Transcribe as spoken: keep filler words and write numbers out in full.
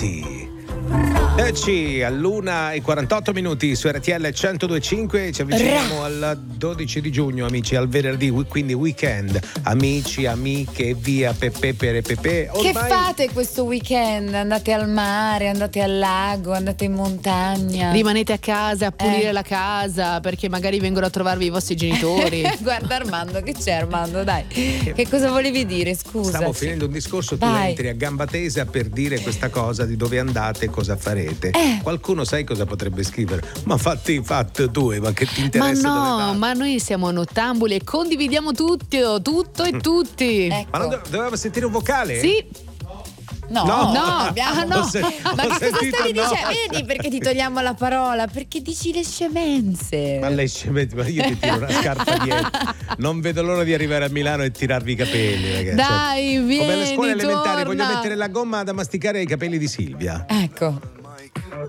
Uniti. Eccoci all'una e quarantotto minuti su R T L centodue e cinque, ci avviciniamo al dodici di giugno, amici, al venerdì, quindi weekend. Amici, amiche, via Pepe per Pepe. Ormai... Che fate questo weekend? Andate al mare, andate al lago, andate in montagna? Rimanete a casa a pulire eh. la casa perché magari vengono a trovarvi i vostri genitori. Guarda Armando, che c'è Armando? Dai, che cosa volevi dire? Scusa. Stavo finendo un discorso, tu Vai. entri a gamba tesa per dire questa cosa di dove andate e cosa farete. Eh. Qualcuno sai cosa potrebbe scrivere? Ma fatti fatti tu, ma che ti interessa? Ma dove no, ma noi siamo nottambuli e condividiamo tutto, tutto e tutti. Ecco. Ma non do- dovevamo sentire un vocale? Sì. No, no, no, abbiamo, no. Se- Ma che cosa sentito, stavi no. dicendo? Vedi perché ti togliamo la parola? Perché dici le scemenze. Ma lei scemenze, ma io ti tiro una scarpa dietro. Non vedo l'ora di arrivare a Milano e tirarvi i capelli, ragazzi. Dai, vieni, come alle scuole elementari, torna. voglio mettere la gomma da masticare ai capelli di Silvia. Ecco.